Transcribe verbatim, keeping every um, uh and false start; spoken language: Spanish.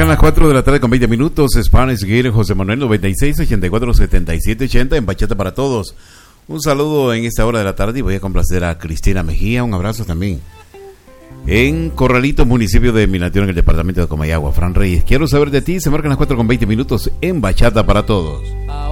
marcan las cuatro de la tarde con veinte minutos. Spanish Guerre, José Manuel, noventa y seis, ochenta y cuatro, setenta y siete, ochenta, en Bachata para todos. Un saludo en esta hora de la tarde y voy a complacer a Cristina Mejía. Un abrazo también. En Corralito, municipio de Minatón, en el departamento de Comayagua. Fran Reyes, quiero saber de ti. Se marcan las cuatro con veinte minutos en Bachata para todos.